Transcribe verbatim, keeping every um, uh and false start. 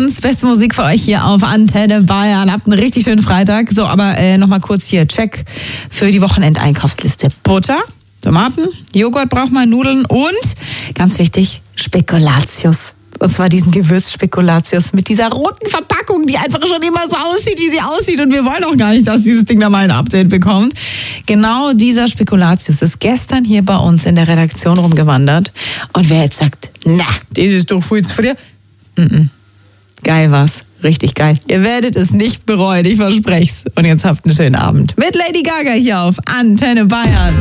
Abends. Beste Musik für euch hier auf Antenne Bayern. Habt einen richtig schönen Freitag. So, aber äh, nochmal kurz hier. Check für die Wochenendeinkaufsliste. Butter, Tomaten, Joghurt braucht man, Nudeln und, ganz wichtig, Spekulatius. Und zwar diesen Gewürzspekulatius mit dieser roten Verpackung, die einfach schon immer so aussieht, wie sie aussieht. Und wir wollen auch gar nicht, dass dieses Ding da mal ein Update bekommt. Genau dieser Spekulatius ist gestern hier bei uns in der Redaktion rumgewandert. Und wer jetzt sagt, na, das ist doch viel zu früh. Mm-mm. Geil war's. Richtig geil. Ihr werdet es nicht bereuen, ich verspreche es. Und jetzt habt einen schönen Abend mit Lady Gaga hier auf Antenne Bayern.